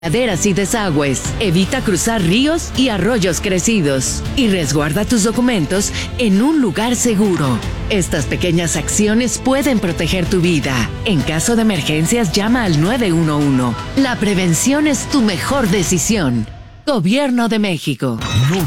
Laderas y desagües, evita cruzar ríos y arroyos crecidos y resguarda tus documentos en un lugar seguro. Estas pequeñas acciones pueden proteger tu vida. En caso de emergencias, llama al 911. La prevención es tu mejor decisión. Gobierno de México.